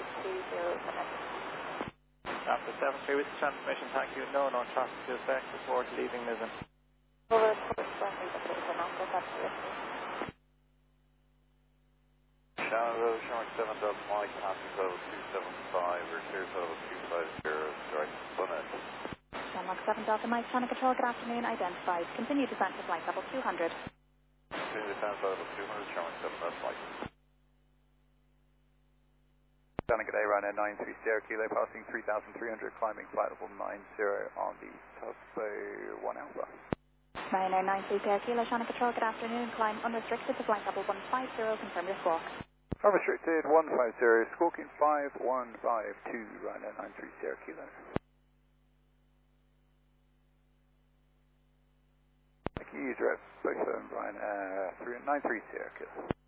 After 73 with the transmission, thank you. No traffic to effect. Report leaving Lisbon. Over to Shannon Road, Shark 7 Delta Mike, passing level 275, or clear level 250, direct Sunnet. Shamrock 7 Delta Mike, Channel Control, good afternoon, identified. Continue descent to flight level 200. Continue descent to level 200, Shamrock 7 Delta Mike. Shannon, good day, Ryanair 93 Sierra Kilo, passing 3,300, climbing flight level 90 on the Tosbo 1 Alpha. Ryanair 93 Sierra Kilo, Channel Control, good afternoon, climb unrestricted to flight level 150, confirm your squawk. Unrestricted 150, squawking 5152, Ryanair 93 Sierra Kilo. Thank you, direct, both of them, Ryanair 93 Sierra Kilo.